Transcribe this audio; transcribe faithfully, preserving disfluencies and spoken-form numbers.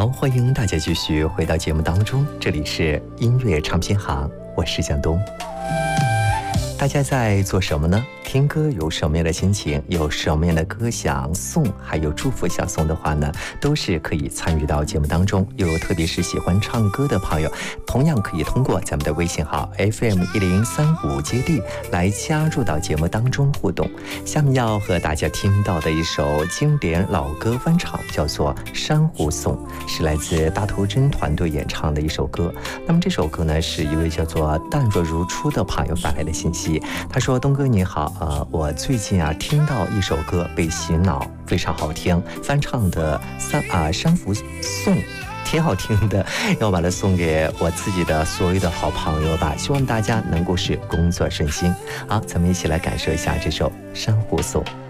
好，欢迎大家继续回到节目当中，这里是音乐唱片行，我是向东。大家在做什么呢？听歌有什么样的心情，有什么样的歌想送，还有祝福想送的话呢，都是可以参与到节目当中。又特别是喜欢唱歌的朋友，同样可以通过咱们的微信号 F M 一零三五接力来加入到节目当中互动。下面要和大家听到的一首经典老歌翻唱，叫做《珊瑚颂》，是来自大头针团队演唱的一首歌。那么这首歌呢，是一位叫做淡若如初的朋友发来的信息。他说：东哥你好，呃，我最近啊听到一首歌被洗脑，非常好听，翻唱的三啊《珊瑚颂》挺好听的，要把它送给我自己的所有的好朋友吧，希望大家能够是工作顺心。好，咱们一起来感受一下这首《珊瑚颂》。